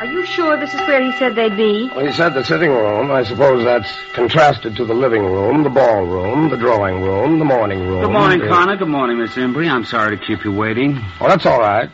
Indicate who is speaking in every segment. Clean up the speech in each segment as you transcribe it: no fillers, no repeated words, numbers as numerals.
Speaker 1: Are you sure this is where he said they'd be?
Speaker 2: Well, he said the sitting room. I suppose that's contrasted to the living room, the ballroom, the drawing room, the morning room.
Speaker 3: Good morning, Connor. Good morning, Miss Embry. I'm sorry to keep you waiting.
Speaker 2: Oh, that's all right.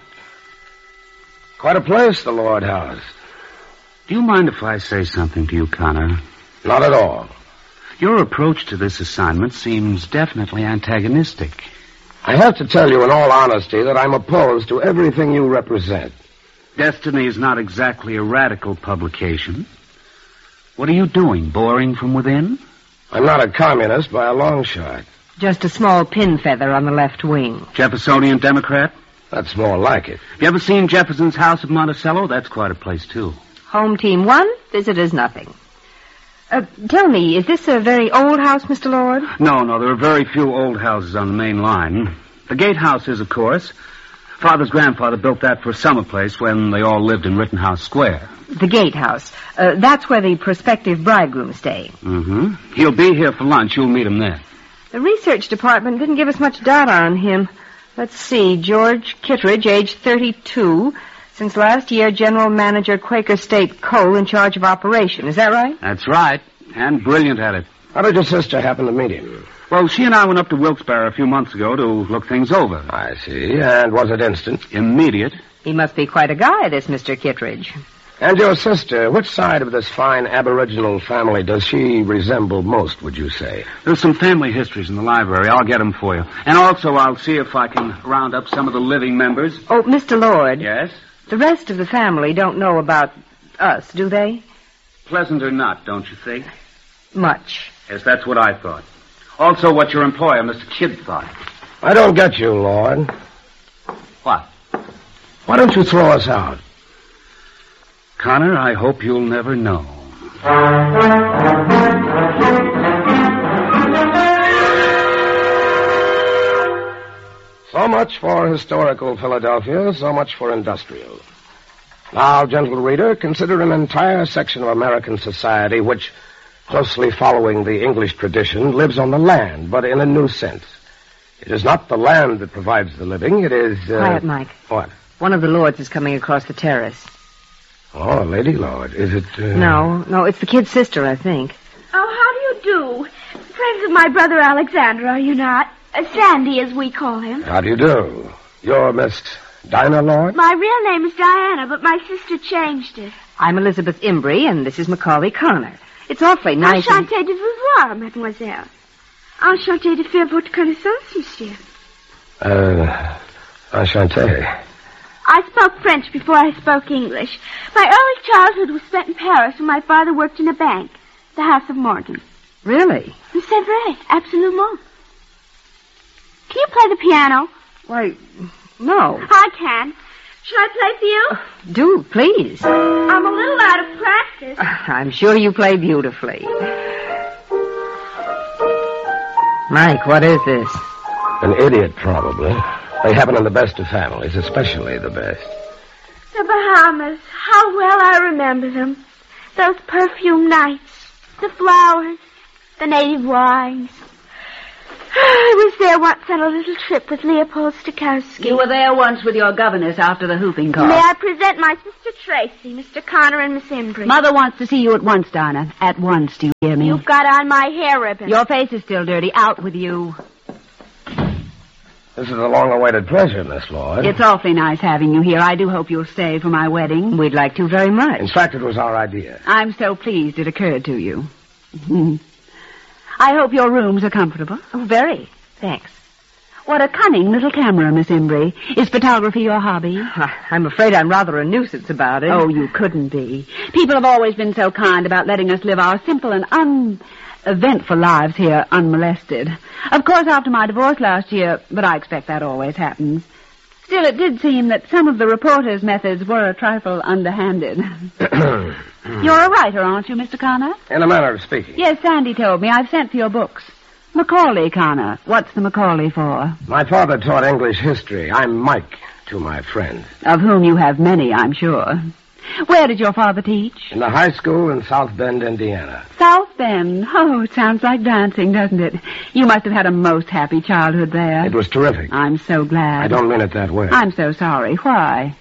Speaker 2: Quite a place, the Lord House.
Speaker 3: Do you mind if I say something to you, Connor?
Speaker 2: Not at all.
Speaker 3: Your approach to this assignment seems definitely antagonistic.
Speaker 2: I have to tell you in all honesty that I'm opposed to everything you represent.
Speaker 3: Destiny is not exactly a radical publication. What are you doing, boring from within?
Speaker 2: I'm not a communist by a long shot.
Speaker 1: Just a small pin feather on the left wing.
Speaker 3: Jeffersonian Democrat?
Speaker 2: That's more like it.
Speaker 3: You ever seen Jefferson's house at Monticello? That's quite a place, too.
Speaker 1: Home team 1, visitors nothing. Tell me, is this a very old house, Mr. Lord?
Speaker 3: No, there are very few old houses on the main line. The gatehouse is, of course. Father's grandfather built that for a summer place when they all lived in Rittenhouse Square.
Speaker 1: The gatehouse. That's where the prospective bridegrooms stay.
Speaker 3: Mm-hmm. He'll be here for lunch. You'll meet him there.
Speaker 1: The research department didn't give us much data on him. Let's see. George Kittredge, age 32. Since last year, general manager, Quaker State Coal, in charge of operation. Is that right?
Speaker 3: That's right. And brilliant at it.
Speaker 2: How did your sister happen to meet him?
Speaker 3: Well, she and I went up to Wilkes-Barre a few months ago to look things over.
Speaker 2: I see. And was it instant?
Speaker 3: Immediate.
Speaker 1: He must be quite a guy, this Mr. Kittredge.
Speaker 2: And your sister, which side of this fine aboriginal family does she resemble most, would you say?
Speaker 3: There's some family histories in the library. I'll get them for you. And also, I'll see if I can round up some of the living members.
Speaker 1: Oh, Mr. Lord.
Speaker 3: Yes?
Speaker 1: The rest of the family don't know about us, do they?
Speaker 3: Pleasant or not, don't you think?
Speaker 1: Much.
Speaker 3: Yes, that's what I thought. Also what your employer, Mr. Kidd, thought.
Speaker 2: I don't get you, Lord.
Speaker 3: What?
Speaker 2: Why don't you throw us out?
Speaker 3: Connor, I hope you'll never know.
Speaker 2: So much for historical Philadelphia, so much for industrial. Now, gentle reader, consider an entire section of American society which, closely following the English tradition, lives on the land, but in a new sense. It is not the land that provides the living, it is...
Speaker 1: Quiet, Mike.
Speaker 2: What?
Speaker 1: One of the lords is coming across the terrace.
Speaker 2: Oh, a lady lord. Is it...
Speaker 1: No, it's the kid's sister, I think.
Speaker 4: Oh, how do you do? Friends of my brother Alexander, are you not? Sandy, as we call him.
Speaker 2: How do you do? You're Miss Dinah Lord?
Speaker 4: My real name is Diana, but my sister changed it.
Speaker 1: I'm Elizabeth Embry, and this is Macaulay Connor. It's awfully nice...
Speaker 4: Enchanté de vous voir, mademoiselle. Enchanté de faire votre connaissance, monsieur.
Speaker 2: Enchanté.
Speaker 4: I spoke French before I spoke English. My early childhood was spent in Paris when my father worked in a bank, the House of Morgan.
Speaker 1: Really?
Speaker 4: C'est vrai, absolument. Can you play the piano?
Speaker 1: Why, no.
Speaker 4: I can. Shall I play for you?
Speaker 1: Do, please.
Speaker 4: I'm a little out of practice.
Speaker 1: I'm sure you play beautifully. Mike, what is this?
Speaker 2: An idiot, probably. They happen in the best of families, especially the best.
Speaker 4: The Bahamas. How well I remember them. Those perfume nights. The flowers. The native wines. I was there once on a little trip with Leopold Stokowski.
Speaker 5: You were there once with your governess after the whooping cough.
Speaker 4: May I present my sister Tracy, Mr. Connor, and Miss Embry?
Speaker 5: Mother wants to see you at once, Dinah. At once, do you hear me?
Speaker 4: You've got on my hair ribbon.
Speaker 5: Your face is still dirty. Out with you.
Speaker 2: This is a long-awaited pleasure, Miss Lord.
Speaker 5: It's awfully nice having you here. I do hope you'll stay for my wedding.
Speaker 1: We'd like to very much.
Speaker 2: In fact, it was our idea.
Speaker 5: I'm so pleased it occurred to you. I hope your rooms are comfortable.
Speaker 1: Oh, very. Thanks.
Speaker 5: What a cunning little camera, Miss Embry. Is photography your hobby?
Speaker 1: I'm afraid I'm rather a nuisance about it.
Speaker 5: Oh, you couldn't be. People have always been so kind about letting us live our simple and uneventful lives here unmolested. Of course, after my divorce last year, but I expect that always happens. Still, it did seem that some of the reporters' methods were a trifle underhanded. You're a writer, aren't you, Mr. Connor?
Speaker 2: In a manner of speaking.
Speaker 5: Yes, Sandy told me. I've sent for your books. Macaulay, Connor. What's the Macaulay for?
Speaker 2: My father taught English history. I'm Mike to my friend.
Speaker 5: Of whom you have many, I'm sure. Where did your father teach?
Speaker 2: In the high school in South Bend, Indiana.
Speaker 5: South Bend? Oh, it sounds like dancing, doesn't it? You must have had a most happy childhood there.
Speaker 2: It was terrific.
Speaker 5: I'm so glad.
Speaker 2: I don't mean it that way.
Speaker 5: I'm so sorry. Why?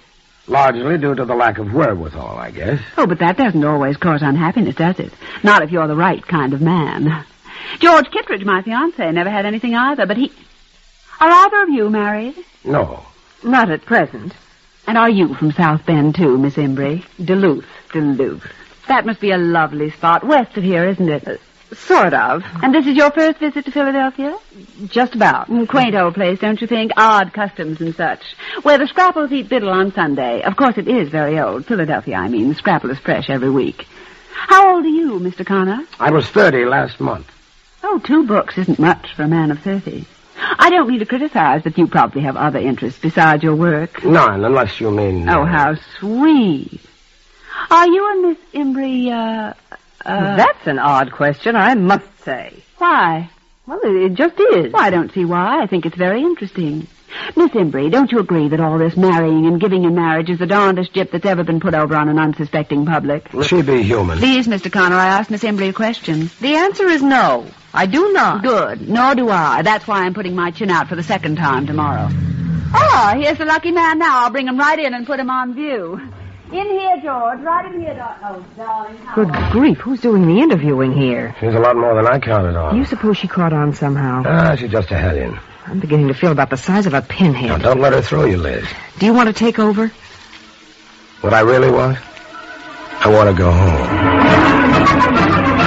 Speaker 2: Largely due to the lack of wherewithal, I guess.
Speaker 5: Oh, but that doesn't always cause unhappiness, does it? Not if you're the right kind of man. George Kittredge, my fiancé, never had anything either, but he... Are either of you married?
Speaker 2: No.
Speaker 1: Not at present.
Speaker 5: And are you from South Bend, too, Miss Embry?
Speaker 1: Duluth.
Speaker 5: That must be a lovely spot. West of here, isn't it?
Speaker 1: Sort of.
Speaker 5: And this is your first visit to Philadelphia?
Speaker 1: Just about.
Speaker 5: Quaint old place, don't you think? Odd customs and such. Where the Scrapples eat biddle on Sunday. Of course, it is very old. Philadelphia, I mean. The Scrapple is fresh every week. How old are you, Mr. Connor?
Speaker 2: I was 30 last month.
Speaker 5: Oh, 2 books isn't much for a man of 30. I don't mean to criticize, but you probably have other interests besides your work.
Speaker 2: None, unless you mean...
Speaker 5: Oh, how sweet. Are you and Miss Embry,
Speaker 1: That's an odd question, I must say.
Speaker 5: Why?
Speaker 1: Well, it just is.
Speaker 5: Well, I don't see why. I think it's very interesting. Miss Embry, don't you agree that all this marrying and giving in marriage is the darndest gyp that's ever been put over on an unsuspecting public?
Speaker 2: Will she be human?
Speaker 5: Please, Mr. Connor, I asked Miss Embry a question.
Speaker 1: The answer is no. I do not.
Speaker 5: Good. Nor do I. That's why I'm putting my chin out for the second time tomorrow. Ah, here's the lucky man now. I'll bring him right in and put him on view. In here, George. Right in here, Oh, darling.
Speaker 1: Good grief, who's doing the interviewing here?
Speaker 2: She's a lot more than I counted on.
Speaker 1: You suppose she caught on somehow?
Speaker 2: She's just a head-in.
Speaker 1: I'm beginning to feel about the size of a pinhead.
Speaker 2: Now, don't let her throw you, Liz.
Speaker 1: Do you want to take over?
Speaker 2: What I really want? I want to go home.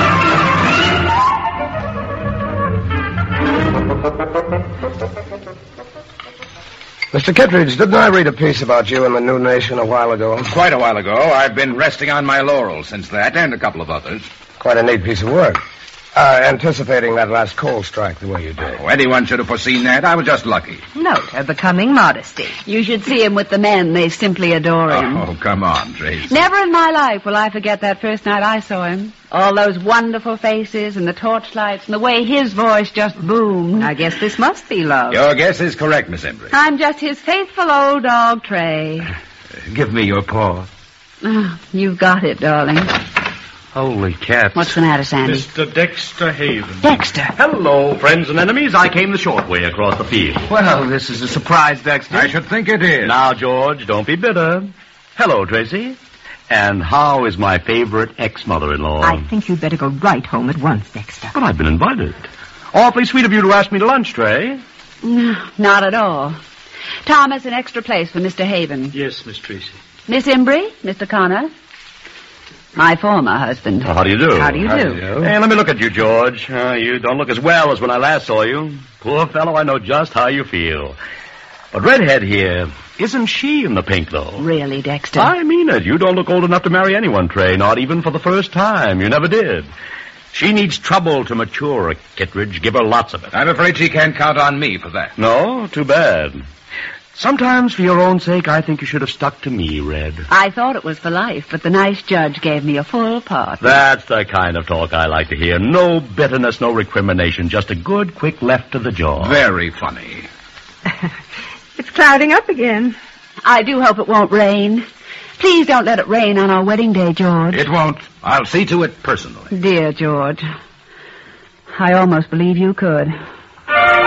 Speaker 2: Mr. Kittredge, didn't I read a piece about you in the New Nation a while ago?
Speaker 6: Quite a while ago. I've been resting on my laurels since that, and a couple of others.
Speaker 2: Quite a neat piece of work. Anticipating that last coal strike the way you did.
Speaker 6: Oh, anyone should have foreseen that. I was just lucky.
Speaker 1: Note her becoming modesty.
Speaker 5: You should see him with the men. They simply adore him.
Speaker 6: Oh, come on, Trace.
Speaker 5: Never in my life will I forget that first night I saw him. All those wonderful faces and the torchlights and the way his voice just boomed.
Speaker 1: I guess this must be love.
Speaker 6: Your guess is correct, Miss Embry.
Speaker 5: I'm just his faithful old dog, Trey.
Speaker 3: Give me your paw.
Speaker 5: Oh, you've got it, darling.
Speaker 3: Holy cats.
Speaker 5: What's the matter, Sandy?
Speaker 7: Mr. Dexter Haven.
Speaker 5: Dexter.
Speaker 7: Hello, friends and enemies. I came the short way across the field.
Speaker 3: Well, this is a surprise, Dexter.
Speaker 6: I should think it is.
Speaker 7: Now, George, don't be bitter. Hello, Tracy. And how is my favorite ex-mother-in-law?
Speaker 1: I think you'd better go right home at once, Dexter.
Speaker 7: But I've been invited. Awfully sweet of you to ask me to lunch, Trey.
Speaker 5: No, not at all. Thomas, an extra place for Mr. Haven.
Speaker 7: Yes, Miss Tracy.
Speaker 5: Miss Embry, Mr. Connor. My former husband.
Speaker 7: How do you do?
Speaker 1: How do you do?
Speaker 7: Hey, let me look at you, George. You don't look as well as when I last saw you. Poor fellow, I know just how you feel. But Redhead here, isn't she in the pink, though?
Speaker 5: Really, Dexter?
Speaker 7: I mean it. You don't look old enough to marry anyone, Trey, not even for the first time. You never did. She needs trouble to mature, Kittredge. Give her lots of it.
Speaker 6: I'm afraid she can't count on me for that.
Speaker 7: No? Too bad. Sometimes, for your own sake, I think you should have stuck to me, Red.
Speaker 5: I thought it was for life, but the nice judge gave me a full pardon.
Speaker 7: That's the kind of talk I like to hear. No bitterness, no recrimination, just a good, quick left to the jaw.
Speaker 6: Very funny.
Speaker 1: It's clouding up again.
Speaker 5: I do hope it won't rain. Please don't let it rain on our wedding day, George.
Speaker 6: It won't. I'll see to it personally.
Speaker 5: Dear George, I almost believe you could.